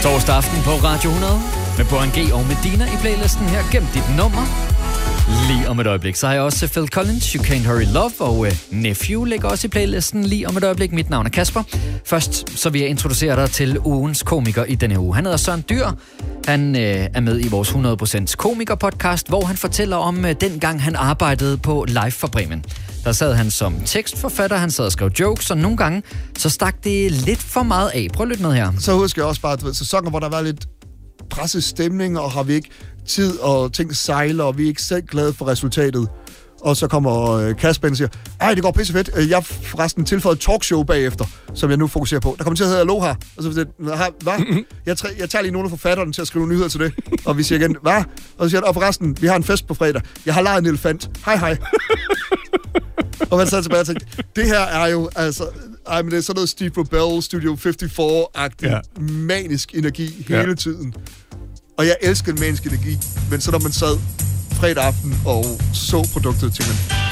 Torsdag aften på Radio 100 med Brian G. og Medina i playlisten her. Gem dit nummer. Lige om et øjeblik. Så har jeg også Phil Collins, You Can't Hurry Love, og Nephew ligger også i playlisten lige om et øjeblik. Mit navn er Kasper. Først så vil jeg introducere dig til ugens komiker i denne uge. Han hedder Søren Dyr. Han er med i vores 100% komiker-podcast, hvor han fortæller om dengang han arbejdede på Live for Bremen. Der sad han som tekstforfatter, han sad og skrev jokes, og nogle gange så stak det lidt for meget af. Prøv at lytte med her. Så husker jeg også bare sæsoner, hvor der var lidt presset stemning, og har vi ikke tid, og ting sejler, og vi er ikke selv glade for resultatet. Og så kommer Kasper og siger, ej, det går pissefedt. Jeg har forresten tilføjet talkshow bagefter, som jeg nu fokuserer på. Der kommer til at hedde Aloha. Og så siger hvad? Jeg tager lige nogle af forfatterne til at skrive nyheder til det. Og vi siger igen, hvad? Og så siger og forresten, vi har en fest på fredag. Jeg har lejet en elefant. Hej. Og man sad tilbage og tænkte, det her er jo, altså... Ej, men det er sådan noget Steve Rebell, Studio 54-agtig, manisk energi hele tiden. Og jeg elsker en manisk energi, men så når man sad fredag aften og så produktet, tænkte man,